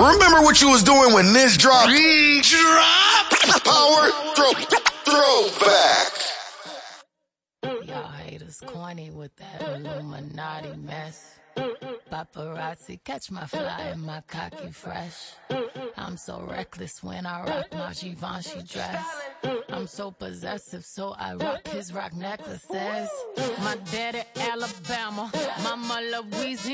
Remember what you was doing when this dropped? Drop! Power throwback. Y'all haters corny with that Illuminati mess. Paparazzi catch my fly and my cocky fresh. I'm so reckless when I rock my Givenchy dress. I'm so possessive, so I rock his rock necklaces. My daddy Alabama, mama Louisiana.